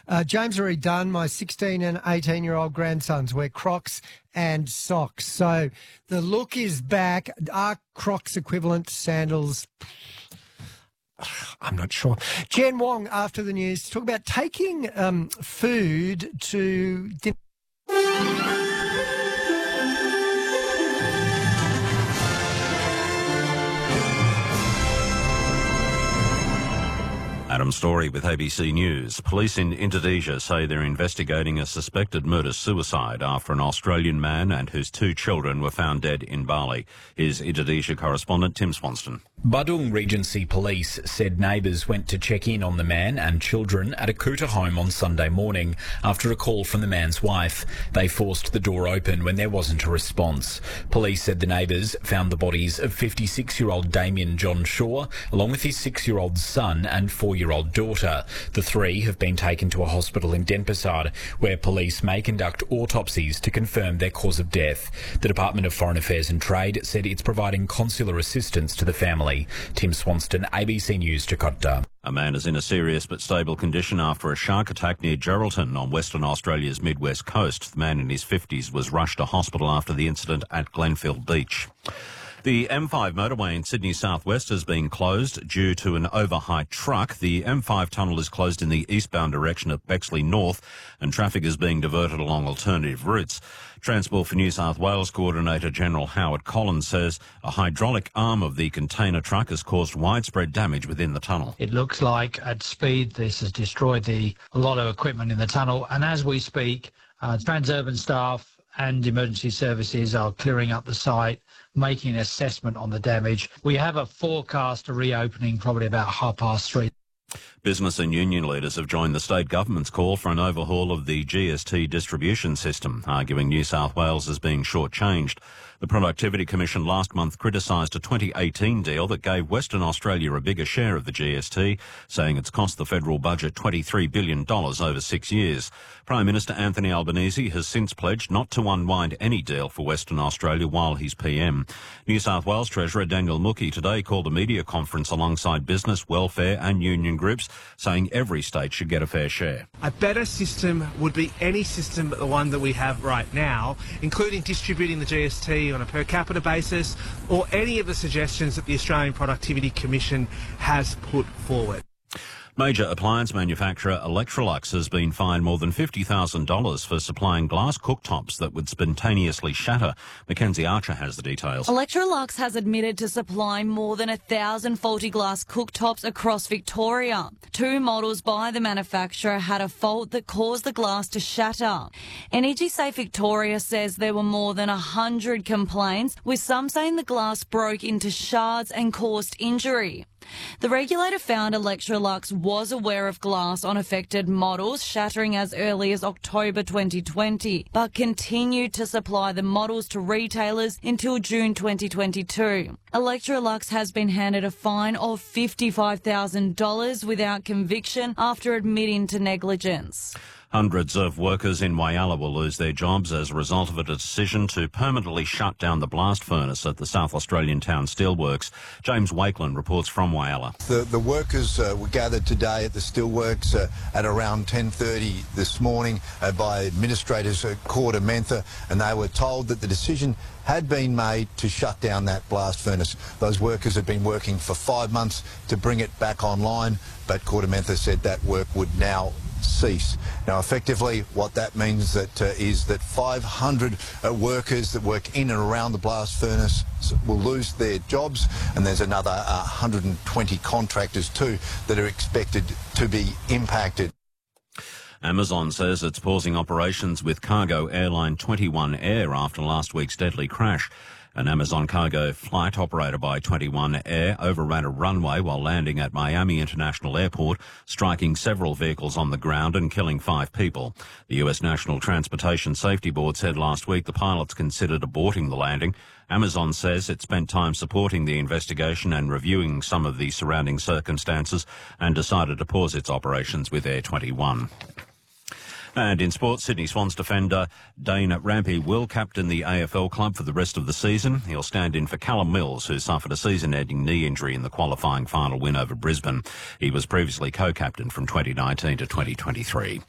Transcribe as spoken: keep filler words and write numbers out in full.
Uh, James already done. My sixteen and eighteen-year-old grandsons wear Crocs and socks. So the look is back. Are Crocs equivalent to sandals? I'm not sure. Jen Wong, after the news, talk about taking um, food to dinner. Adam Story with A B C News. Police in Indonesia say they're investigating a suspected murder-suicide after an Australian man and his two children were found dead in Bali. Here's Indonesia correspondent Tim Swanston. Badung Regency Police said neighbours went to check in on the man and children at a Kuta home on Sunday morning after a call from the man's wife. They forced the door open when there wasn't a response. Police said the neighbours found the bodies of fifty-six-year-old Damien John Shaw, along with his six-year-old son and four-year-old daughter. The three have been taken to a hospital in Denpasar, where police may conduct autopsies to confirm their cause of death. The Department of Foreign Affairs and Trade said it's providing consular assistance to the family. Tim Swanston, A B C News, Jakarta. A man is in a serious but stable condition after a shark attack near Geraldton on Western Australia's mid-west coast. The man in his fifties was rushed to hospital after the incident at Glenfield Beach. The M five motorway in Sydney southwest has been closed due to an overheight truck. The M five tunnel is closed in the eastbound direction at Bexley North, and traffic is being diverted along alternative routes. Transport for New South Wales Coordinator General Howard Collins says a hydraulic arm of the container truck has caused widespread damage within the tunnel. It looks like at speed this has destroyed the a lot of equipment in the tunnel, and as we speak, uh, Transurban staff and emergency services are clearing up the site, making an assessment on the damage. We have a forecast of reopening probably about half past three. Business and union leaders have joined the state government's call for an overhaul of the G S T distribution system, arguing New South Wales is being shortchanged. The Productivity Commission last month criticised a twenty eighteen deal that gave Western Australia a bigger share of the G S T, saying it's cost the federal budget twenty-three billion dollars over six years. Prime Minister Anthony Albanese has since pledged not to unwind any deal for Western Australia while he's P M. New South Wales Treasurer Daniel Mookhey today called a media conference alongside business, welfare and union groups, saying every state should get a fair share. A better system would be any system but the one that we have right now, including distributing the G S T on a per capita basis, or any of the suggestions that the Australian Productivity Commission has put forward. Major appliance manufacturer Electrolux has been fined more than fifty thousand dollars for supplying glass cooktops that would spontaneously shatter. Mackenzie Archer has the details. Electrolux has admitted to supplying more than a thousand faulty glass cooktops across Victoria. Two models by the manufacturer had a fault that caused the glass to shatter. Energy Safe Victoria says there were more than a hundred complaints, with some saying the glass broke into shards and caused injury. The regulator found Electrolux was aware of glass on affected models shattering as early as October twenty twenty, but continued to supply the models to retailers until June twenty twenty-two. Electrolux has been handed a fine of fifty-five thousand dollars without conviction after admitting to negligence. Hundreds of workers in Whyalla will lose their jobs as a result of a decision to permanently shut down the blast furnace at the South Australian town steelworks. James Wakeland reports from Whyalla. The, the workers uh, were gathered today at the steelworks uh, at around ten thirty this morning uh, by administrators at Corda Mentha, and they were told that the decision had been made to shut down that blast furnace. Those workers had been working for five months to bring it back online, but Corda Mentha said that work would now cease. Now, effectively, what that means that uh, is that five hundred uh, workers that work in and around the blast furnace will lose their jobs, and there's another uh, one hundred twenty contractors too that are expected to be impacted. Amazon says it's pausing operations with cargo airline twenty-one Air after last week's deadly crash. An Amazon cargo flight operated by twenty-one Air overran a runway while landing at Miami International Airport, striking several vehicles on the ground and killing five people. The U S National Transportation Safety Board said last week the pilots considered aborting the landing. Amazon says it spent time supporting the investigation and reviewing some of the surrounding circumstances and decided to pause its operations with Air twenty-one. And in sports, Sydney Swans defender Dane Rampey will captain the A F L club for the rest of the season. He'll stand in for Callum Mills, who suffered a season-ending knee injury in the qualifying final win over Brisbane. He was previously co-captain from twenty nineteen to twenty twenty-three.